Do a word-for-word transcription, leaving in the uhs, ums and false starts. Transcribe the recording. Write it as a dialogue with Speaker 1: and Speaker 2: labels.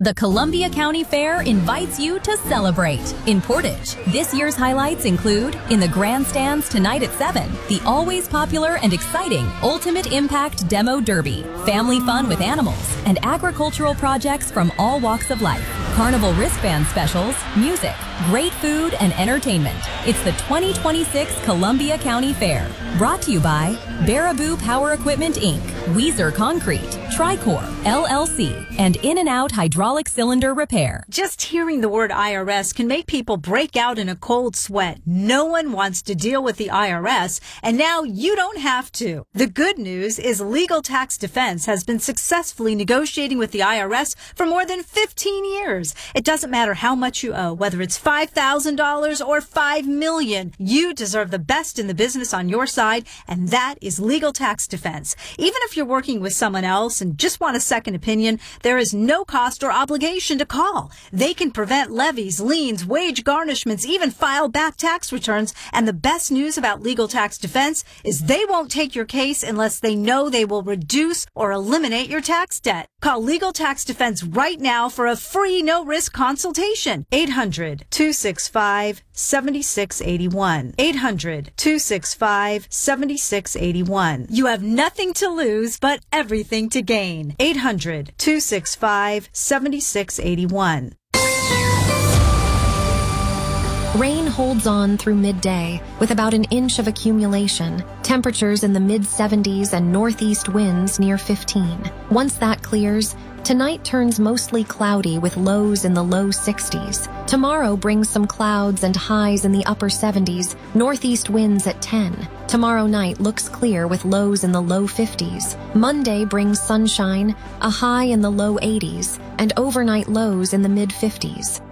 Speaker 1: The Columbia County Fair invites you to celebrate in Portage. This year's highlights include, in the grandstands tonight at seven, the always popular and exciting Ultimate Impact Demo Derby, family fun with animals, and agricultural projects from all walks of life, carnival wristband specials, music, great food, and entertainment. It's the twenty twenty-six Columbia County Fair, brought to you by Baraboo Power Equipment, Incorporated, Weezer Concrete, Tricor, L L C, and In-N-Out Hydraulic Cylinder Repair.
Speaker 2: Just hearing the word I R S can make people break out in a cold sweat. No one wants to deal with the I R S, and now you don't have to. The good news is Legal Tax Defense has been successfully negotiating with the I R S for more than fifteen years. It doesn't matter how much you owe, whether it's five thousand dollars or five million dollars. You deserve the best in the business on your side, and that is Legal Tax Defense. Even if you're working with someone else and just want a second opinion, there is no cost or obligation to call. They can prevent levies, liens, wage garnishments, even file back tax returns. And the best news about Legal Tax Defense is they won't take your case unless they know they will reduce or eliminate your tax debt. Call Legal Tax Defense right now for a free no-risk consultation. eight hundred, two six five, seven six eight one. eight hundred, two six five, seven six eight one. You have nothing to lose, but everything to gain. eight hundred, two six five, seven six eight one.
Speaker 3: Rain holds on through midday with about an inch of accumulation, temperatures in the mid seventies and northeast winds near fifteen. Once that clears, tonight turns mostly cloudy with lows in the low sixties. Tomorrow brings some clouds and highs in the upper seventies, northeast winds at ten. Tomorrow night looks clear with lows in the low fifties. Monday brings sunshine, a high in the low eighties, and overnight lows in the mid fifties.